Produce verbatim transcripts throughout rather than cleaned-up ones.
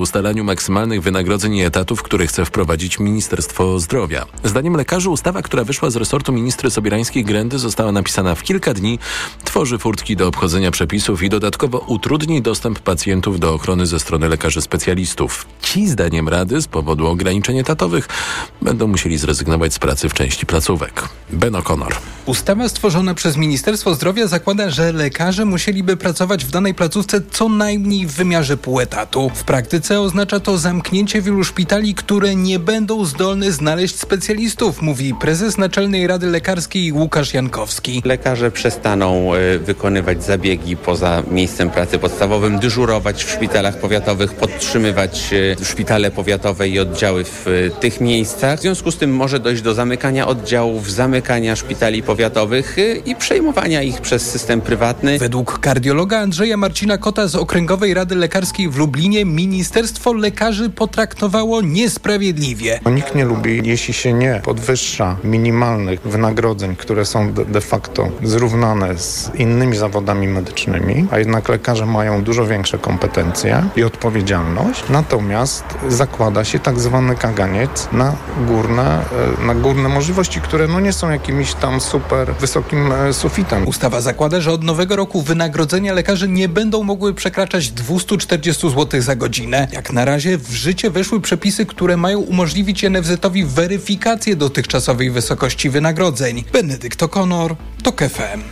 ustalaniu maksymalnych wynagrodzeń i etatów, które chce wprowadzić Ministerstwo Zdrowia. Zdaniem lekarzy ustawa, która wyszła z resortu ministry Sobierańskiej-Grendy, została napisana w kilka dni, tworzy furtki do obchodzenia przepisów i dodatkowo utrudni dostęp pacjentów do ochrony ze strony lekarzy specjalistów. Ci, zdaniem Rady, z powodu ograniczeń etatowych będą musieli zrezygnować z pracy w części placówek. Ben O'Connor. Ustawa stworzona przez Ministerstwo Zdrowia zakłada, że lekarze musieliby pracować w danej placówce co najmniej w wymiarze pół etatu. W praktyce oznacza to zamknięcie wielu szpitali, które nie będą zdolne znaleźć specjalistów, mówi prezes Naczelnej Rady Lekarskiej Łukasz Jankowski. Lekarze przestaną y, wykonywać zabiegi poza miejscem pracy podstawowym, dyżurować w szpitalach powiatowych, podtrzymywać y, szpitale powiatowe i oddziały w y, tych miejscach. W związku z tym może dojść do zamykania oddziałów, zamykania szpitali powiatowych y, i przejmowania ich przez system prywatny. Według kardiologa Andrzeja Marcina Kota z Okręgowej Rady Lekarskiej w Lublinie Ministerstwo Lekarzy potraktowało niesprawiedliwie. Nikt nie lubi, jeśli się nie podwyższa minimalnych wynagrodzeń, które są de, de facto zrównane z innymi zawodami medycznymi, a jednak lekarze mają dużo większe kompetencje i odpowiedzialność. Natomiast zakłada się tak zwany kaganiec na górne, na górne możliwości, które no nie są jakimiś tam super wysokim sufitem. Ustawa zakłada, że od nowego roku wynagrodzenia lekarzy nie będą mogły przekraczać dwieście czterdzieści złotych za godzinę. Jak na razie w życie weszły przepisy, które mają umożliwić N F Z-owi weryfikację dotychczasowej wysokości wynagrodzeń. Benedykt O'Connor, TOK F M.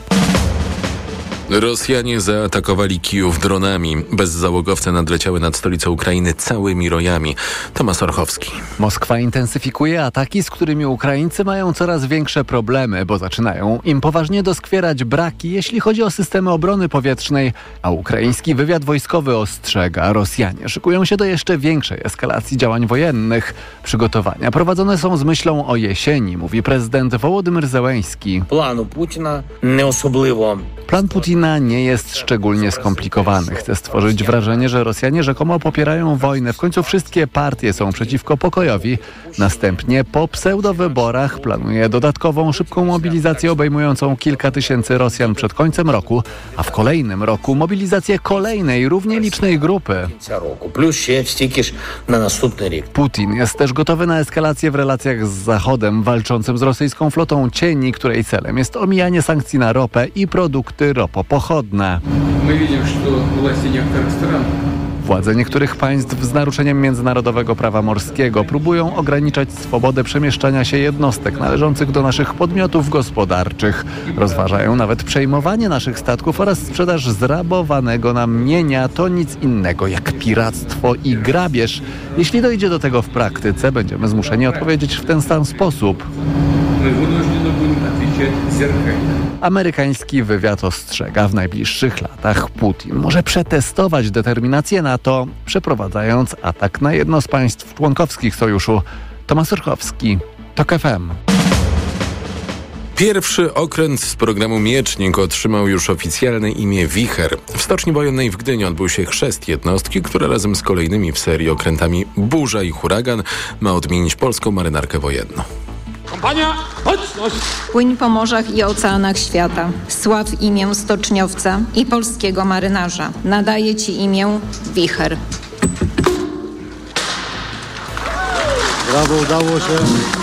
Rosjanie zaatakowali Kijów dronami. Bezzałogowce nadleciały nad stolicą Ukrainy całymi rojami. Tomasz Orchowski. Moskwa intensyfikuje ataki, z którymi Ukraińcy mają coraz większe problemy, bo zaczynają im poważnie doskwierać braki, jeśli chodzi o systemy obrony powietrznej, a ukraiński wywiad wojskowy ostrzega. Rosjanie szykują się do jeszcze większej eskalacji działań wojennych. Przygotowania prowadzone są z myślą o jesieni, mówi prezydent Wołodymyr Zełenski. Planu Putina nie osobliwo. Plan Putina nie jest szczególnie skomplikowany. Chce stworzyć wrażenie, że Rosjanie rzekomo popierają wojnę. W końcu wszystkie partie są przeciwko pokojowi. Następnie po pseudowyborach planuje dodatkową szybką mobilizację obejmującą kilka tysięcy Rosjan przed końcem roku, a w kolejnym roku mobilizację kolejnej, równie licznej grupy. Putin jest też gotowy na eskalację w relacjach z Zachodem, walczącym z rosyjską flotą cieni, której celem jest omijanie sankcji na ropę i produkty ropopochodne. Władze niektórych państw z naruszeniem międzynarodowego prawa morskiego próbują ograniczać swobodę przemieszczania się jednostek należących do naszych podmiotów gospodarczych. Rozważają nawet przejmowanie naszych statków oraz sprzedaż zrabowanego nam mienia. To nic innego jak piractwo i grabież. Jeśli dojdzie do tego w praktyce, będziemy zmuszeni odpowiedzieć w ten sam sposób. Amerykański wywiad ostrzega, w najbliższych latach Putin może przetestować determinację NATO, przeprowadzając atak na jedno z państw członkowskich sojuszu. Tomasz Orchowski, TOK F M. Pierwszy okręt z programu Miecznik otrzymał już oficjalne imię Wicher. W Stoczni Wojennej w Gdyni odbył się chrzest jednostki, która razem z kolejnymi w serii okrętami Burza i Huragan ma odmienić polską marynarkę wojenną. Kompania, mocność! Płyń po morzach i oceanach świata. Sław imię stoczniowca i polskiego marynarza. Nadaje ci imię Wicher. Brawo, udało się.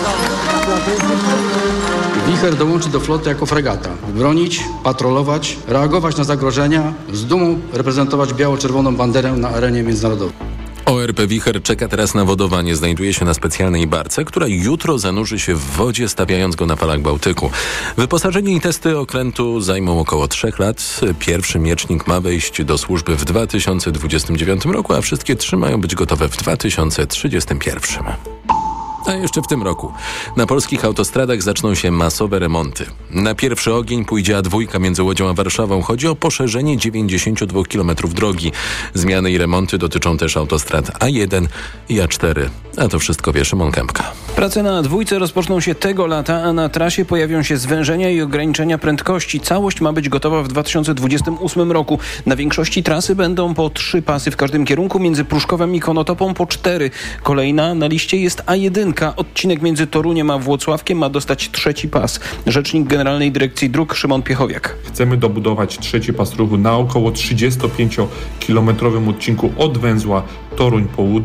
Wicher dołączy do floty jako fregata. Bronić, patrolować, reagować na zagrożenia, z dumą reprezentować biało-czerwoną banderę na arenie międzynarodowej. O R P Wicher czeka teraz na wodowanie. Znajduje się na specjalnej barce, która jutro zanurzy się w wodzie, stawiając go na falach Bałtyku. Wyposażenie i testy okrętu zajmą około trzech lat. Pierwszy Miecznik ma wejść do służby w dwa tysiące dwudziestym dziewiątym roku, a wszystkie trzy mają być gotowe w dwa tysiące trzydziestym pierwszym. A jeszcze w tym roku na polskich autostradach zaczną się masowe remonty. Na pierwszy ogień pójdzie A dwa między Łodzią a Warszawą. Chodzi o poszerzenie dziewięćdziesiąt dwa kilometrów drogi. Zmiany i remonty dotyczą też autostrad A jeden i A cztery. A to wszystko wie Szymon Kępka. Prace na dwójce rozpoczną się tego lata, a na trasie pojawią się zwężenia i ograniczenia prędkości. Całość ma być gotowa w dwa tysiące dwudziestym ósmym roku. Na większości trasy będą po trzy pasy w każdym kierunku, między Pruszkowem i Konotopą po cztery. Kolejna na liście jest A jeden. Odcinek między Toruniem a Włocławkiem ma dostać trzeci pas. Rzecznik Generalnej Dyrekcji Dróg Szymon Piechowiak. Chcemy dobudować trzeci pas ruchu na około trzydziestopięciokilometrowym odcinku od węzła Toruń Południe.